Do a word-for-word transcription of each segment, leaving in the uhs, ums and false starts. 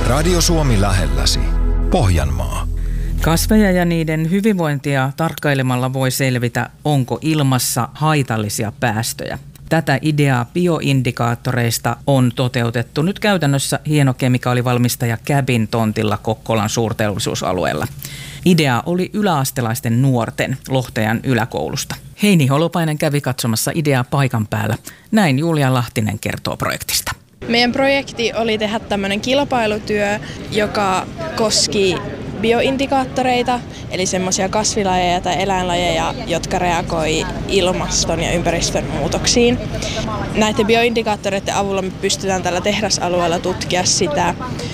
Radio Suomi lähelläsi. Pohjanmaa. Kasveja ja niiden hyvinvointia tarkkailemalla voi selvitä, onko ilmassa haitallisia päästöjä. Tätä ideaa bioindikaattoreista on toteutettu nyt käytännössä hienokemikaalivalmistaja Cabin tontilla Kokkolan suurteollisuusalueella. Idea oli yläastelaisten nuorten Lohtajan yläkoulusta. Heini Holopainen kävi katsomassa ideaa paikan päällä. Näin Julia Lahtinen kertoo projektista. Meidän projekti oli tehdä tämmöinen kilpailutyö, joka koski bioindikaattoreita, eli semmoisia kasvilajeja tai eläinlajeja, jotka reagoi ilmaston ja ympäristön muutoksiin. Näiden bioindikaattoreiden avulla me pystytään tällä tehdasalueella tutkia sitä,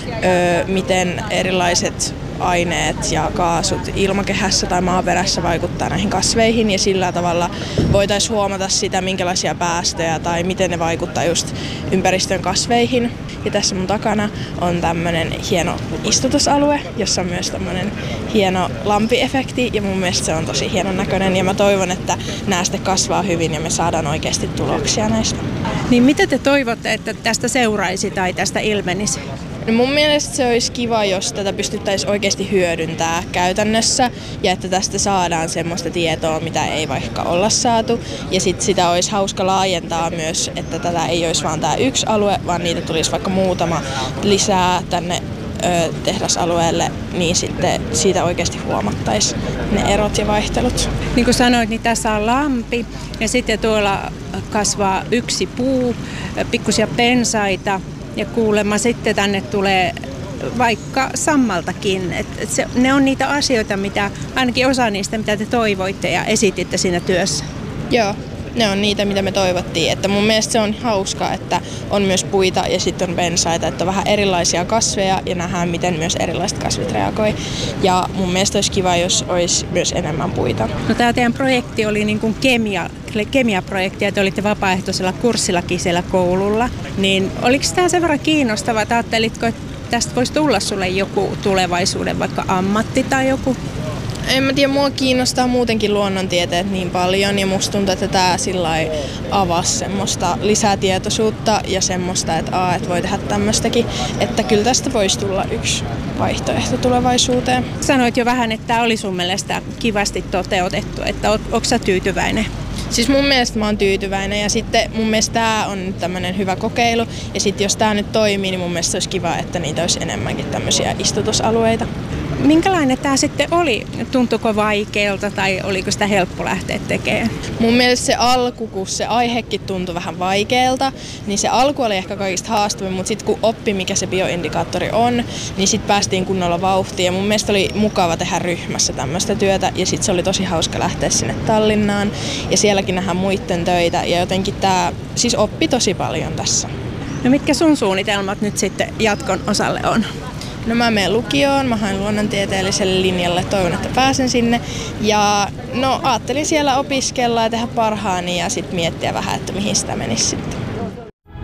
miten erilaiset aineet ja kaasut ilmakehässä tai maaperässä vaikuttaa näihin kasveihin, ja sillä tavalla voitaisiin huomata sitä, minkälaisia päästöjä tai miten ne vaikuttaa just ympäristön kasveihin. Ja tässä mun takana on tämmöinen hieno istutusalue, jossa on myös tämmöinen hieno lampiefekti, ja mun mielestä se on tosi hienon näköinen, ja mä toivon, että nämä sitten kasvaa hyvin ja me saadaan oikeasti tuloksia näistä. Niin mitä te toivotte, että tästä seuraisi tai tästä ilmenisi? No mun mielestä se olisi kiva, jos tätä pystyttäisiin oikeasti hyödyntämään käytännössä ja että tästä saadaan semmoista tietoa, mitä ei vaikka olla saatu. Ja sit sitä olisi hauska laajentaa myös, että tätä ei olisi vaan tämä yksi alue, vaan niitä tulisi vaikka muutama lisää tänne ö, tehdasalueelle, niin sitten siitä oikeasti huomattaisiin ne erot ja vaihtelut. Niin kuin sanoit, niin tässä on lampi ja sitten tuolla kasvaa yksi puu, pikkusia pensaita. Ja kuulemma sitten tänne tulee vaikka sammaltakin. Et, et se, ne on niitä asioita, mitä ainakin osa niistä, mitä te toivoitte ja esititte siinä työssä. Joo, ne on niitä, mitä me toivottiin. Että mun mielestä se on hauskaa, että on myös puita ja sitten on pensaita, että on vähän erilaisia kasveja ja nähdään, miten myös erilaiset kasvit reagoi. Ja mun mielestä olisi kiva, jos olisi myös enemmän puita. No tämä teidän projekti oli niin kuin kemia, kemiaprojekti ja te olitte vapaaehtoisella kurssillakin siellä koululla. Niin oliko tämä sen verran kiinnostavaa, että ajattelitko, että tästä voisi tulla sulle joku tulevaisuuden vaikka ammatti tai joku? En mä tiedä, mua kiinnostaa muutenkin luonnontieteet niin paljon ja musta tuntuu, että tää sillai avasi semmoista lisätietoisuutta ja semmoista, että, aa, että voi tehdä tämmöistäkin, että kyllä tästä voisi tulla yksi vaihtoehto tulevaisuuteen. Sanoit jo vähän, että tämä oli sun mielestä kivasti toteutettu, että oot, ootko sä tyytyväinen? Siis mun mielestä mä oon tyytyväinen ja sitten mun mielestä tää on nyt tämmönen hyvä kokeilu ja sitten jos tää nyt toimii, niin mun mielestä olisi kiva, että niitä olisi enemmänkin tämmöisiä istutusalueita. Minkälainen tämä sitten oli? Tuntuiko vaikealta tai oliko sitä helppo lähteä tekemään? Mun mielestä se alku, kun se aihekin tuntui vähän vaikealta, niin se alku oli ehkä kaikista haastavin, mutta sitten kun oppi, mikä se bioindikaattori on, niin sitten päästiin kunnolla vauhtiin. Ja mun mielestä oli mukava tehdä ryhmässä tämmöistä työtä ja sitten se oli tosi hauska lähteä sinne Tallinnaan ja sielläkin nähdään muiden töitä ja jotenkin tämä siis oppi tosi paljon tässä. No mitkä sun suunnitelmat nyt sitten jatkon osalle on? No mä menen lukioon, mä haen luonnontieteelliselle linjalle, toivon, että pääsen sinne. Ja no ajattelin siellä opiskella ja tehdä parhaani ja sitten miettiä vähän, että mihin sitä menisi sitten.